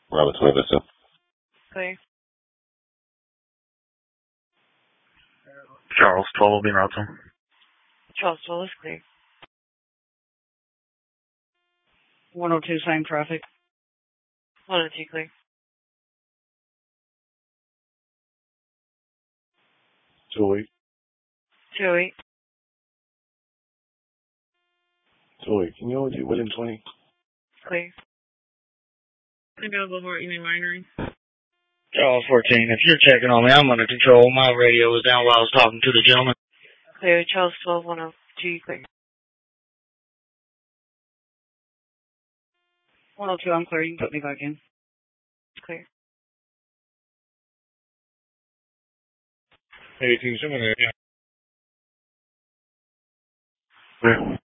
Robert Swift. Clear. Charles 12 will be route to. Charles 12 is clear. 102, same traffic. 102 clear. 208. 208. 208. Can you only do William 20? Clear. Available for evening winery. Charles 14, if you're checking on me, I'm under control. My radio was down while I was talking to the gentleman. Clear. Charles 12, 102 clear. 102, I'm clear. You can put me back in. Clear. 18, someone there. Clear.